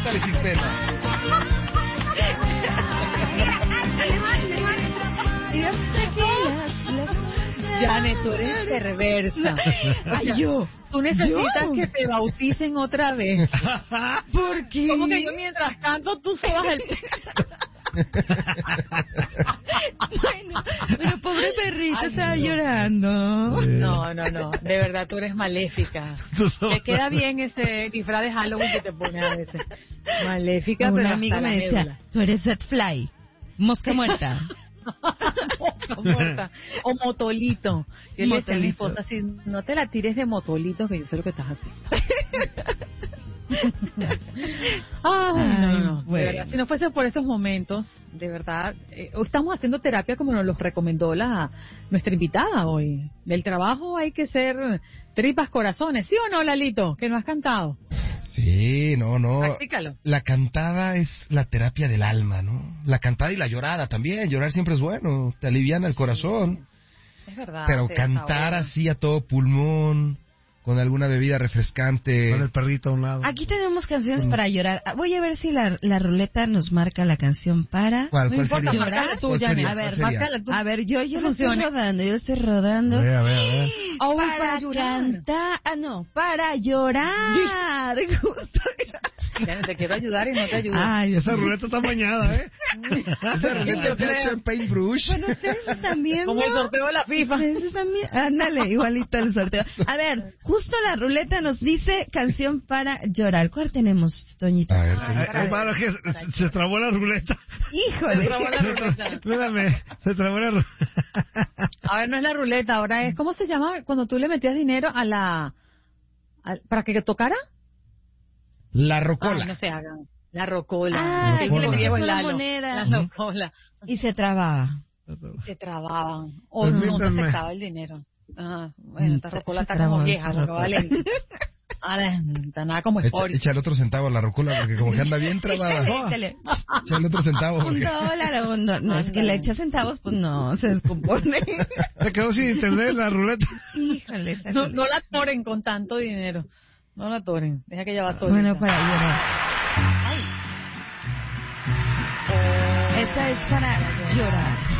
Pregúntale sin pena. Janet, tú eres perversa. Ay, tú necesitas que te bauticen otra vez. ¿Por qué? Como que yo mientras canto, tú sobas el... Bueno, pero pobre perrita estaba llorando. No. De verdad, tú eres maléfica. Te queda bien ese disfraz de Halloween que te pones a veces. Maléfica, pero una amiga me decía, tú eres Zed Fly, mosca muerta. Mosca muerta. O motolito. Yo le decía a mi esposa, si no te la tires de motolito, que yo sé lo que estás haciendo. No. Bueno. De verdad, si no fuese por esos momentos, de verdad, estamos haciendo terapia como nos los recomendó nuestra invitada hoy. Del trabajo hay que ser tripas corazones, ¿sí o no, Lalito? Que no has cantado. Sí, no. Practícalo. La cantada es la terapia del alma, ¿no? La cantada y la llorada también. Llorar siempre es bueno, te aliviana el corazón. Es verdad. Pero cantar así a todo pulmón, con alguna bebida refrescante. Con el perrito a un lado. Aquí tenemos canciones para llorar. Voy a ver si la ruleta nos marca la canción para... ¿Cuál importa, sería? márcala tú, ¿Cuál Janet. sería? A ver, ¿Cuál sería? márcala tú. A ver, yo lo estoy rodando. A ver. Para cantar, para llorar. Justo. Janet, te quiero ayudar y no te ayudo. Ay, esa ruleta está mañada, ¿eh? Esa ruleta te ha hecho en paintbrush. Bueno, ustedes también, Como el sorteo de la FIFA. Ustedes también. Ándale, igualito el sorteo. A ver, justo la ruleta nos dice canción para llorar. ¿Cuál tenemos, Toñito? A ver, Hermano, que se trabó la ruleta. Híjole. Espérame, se trabó la ruleta. A ver, no es la ruleta, ahora es... ¿Cómo se llama cuando tú le metías dinero para que tocara? la rocola. Ay, no se hagan. La rocola. Ah, Que que le yo metías llevo una Lalo. moneda. La rocola. Y se trababa. Se trababan. O no se Permítanme. aceptaba el dinero. Ajá. Bueno, esta rocola está trabó, como vieja, esta porque vale. Está nada como Spory. Échale otro centavo a la rocola porque como que anda bien trabada. Échale. Échale otro centavo Un porque... dólar o un dólar. No, es que le echas centavos, pues no, se descompone. Se quedó sin internet la ruleta. Híjole. esa No, cosa. no la atoren con tanto dinero. No la atoren. Deja que ella va solita. Bueno, para llorar. Esta es para llorar.